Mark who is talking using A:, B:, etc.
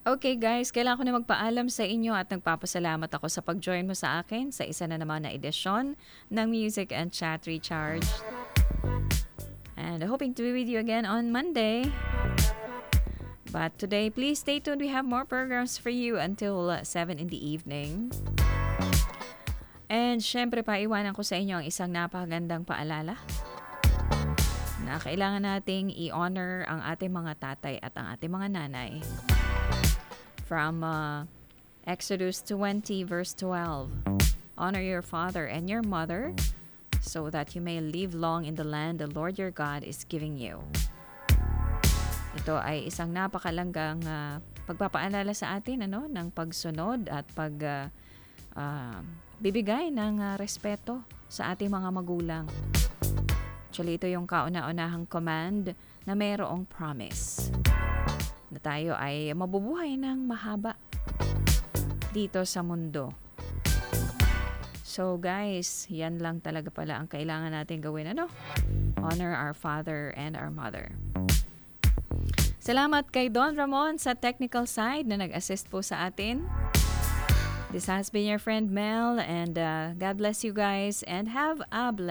A: Okay guys, kailangan ko na magpaalam sa inyo at nagpapasalamat ako sa pag-join mo sa akin sa isa na naman na edisyon ng Music and Chat Recharge. And hoping to be with you again on Monday. But today, please stay tuned. We have more programs for you until 7 in the evening. And syempre, paiwanan ko sa inyo ang isang napakagandang paalala na kailangan nating i-honor ang ating mga tatay at ang ating mga nanay. From Exodus 20 verse 12, honor your father and your mother so that you may live long in the land the Lord your God is giving you. Ito ay isang napakalanggang pagpapaalala sa atin ng pagsunod at bibigay ng respeto sa ating mga magulang. Actually, ito yung kauna-unahang command na mayroong promise na tayo ay mabubuhay ng mahaba dito sa mundo. So guys, yan lang talaga pala ang kailangan natin gawin. Honor our father and our mother. Salamat kay Don Ramon sa technical side na nag-assist po sa atin. This has been your friend Mel, and God bless you guys and have a blessed